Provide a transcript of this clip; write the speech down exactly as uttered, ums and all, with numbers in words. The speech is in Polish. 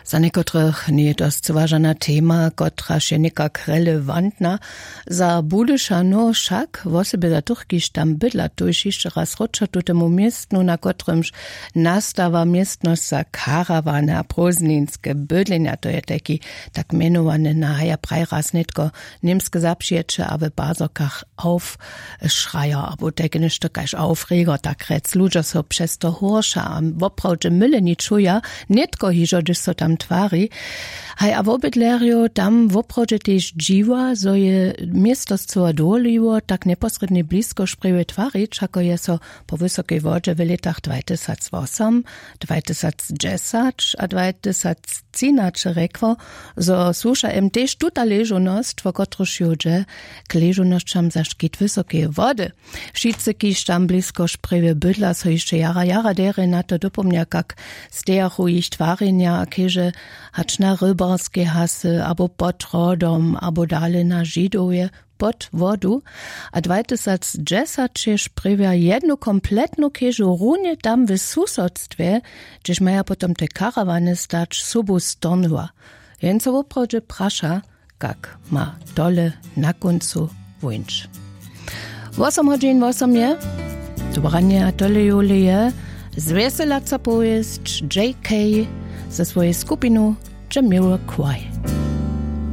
Za niekotrych nie to zważana tema, kotra się niekak relevantna. Za budysza no však wosebe za tych, kiż tam bydla, to już jeszcze raz rocza tu temu miestnu, na kotrymż nastawa miestność za karawane, a prozninskie bydlenia, to je taki tak menowany na haja prajraz netko niemskie zapsiecze, a w bazokach aufschreier, abo taki nešto kaž aufreger, tak rec, ludzie so przez to horsza, a woprawdzie myle nie czuja, netko hižo, gdyż so tam tvari. Hej, a w obydlerju tam woprawdzie też dziwa, so je miasto co doliło, tak neposrednie blisko szpryły twarić, ako je so po wysokiej wodzie w latach dwa tysiące osiem, dwa tysiące dziesięć a dwa tysiące trzynaście rekwo, so słusza im też tuta leżoność, w kotruż judzie, k leżonościom za szkit wysokiej wody. Wszyscy, kiż tam blisko szpryły bydla, so jeszcze jara, jara dery na to dopomnia, jak stejachu ich twarienia, a kieże hacz na rybarskie hasy, abo pod rodom, abo dale na Židoje, pod wodu, a dwa tysiące dziesięć szprywia jednu kompletnu kieżu runie tam w susodstwie, gdzież maja potom te karawany stać subu stornua. Więc woprawdzie prasza, jak ma dole na końcu wunsch. osiem godzin osiem je, dobranie a dole julie, zweselaca pojeść J K ze swojej skupinu Jamiroquai.